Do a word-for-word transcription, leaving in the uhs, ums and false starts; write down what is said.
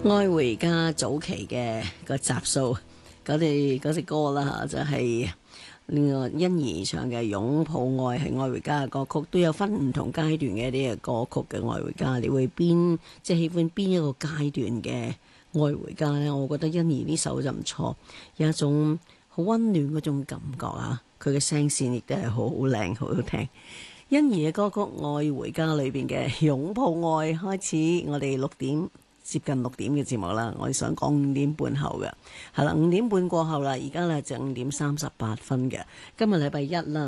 愛回家早期嘅個集數，嗰啲嗰隻歌啦嚇，就係呢個欣宜唱嘅《擁抱愛》，係愛回家嘅歌曲，都有分唔同階段嘅一啲嘅歌曲嘅愛回家。你會邊即係喜歡邊一個階段嘅愛回家呢？我覺得欣宜呢首就唔錯，有一種好溫暖嗰種感覺啊！佢嘅聲線亦都係好好靚，好好聽。欣宜嘅歌曲《愛回家》裏邊嘅《擁抱愛》開始，我哋六點。接近六點嘅節目啦，我哋想講五點半後嘅，係啦，五點半過後啦，而家咧就五點三十八分嘅，今日禮拜一啦。